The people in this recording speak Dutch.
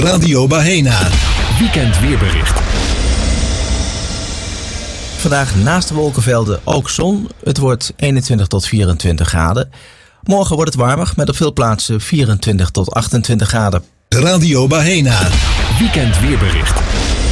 Radio Bahena. Weekend weerbericht. Vandaag naast de wolkenvelden ook zon. Het wordt 21 tot 24 graden. Morgen wordt het warmer met op veel plaatsen 24 tot 28 graden. Radio Bahena. Weekend weerbericht.